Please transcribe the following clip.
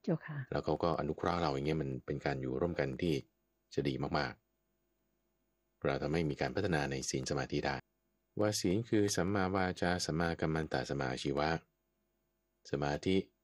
เจ้าค่ะแล้วเขาก็อนุเคราะห์เราอย่างเงี้ยมันเป็นการอยู่ร่วมกันที่จะดีมากๆเราทำให้มีการพัฒนาในศีลสมาธิได้ว่าศีลคือสัมมาวาจาสัมมากัมมันตะสัมมาอาชีวะสมาธิ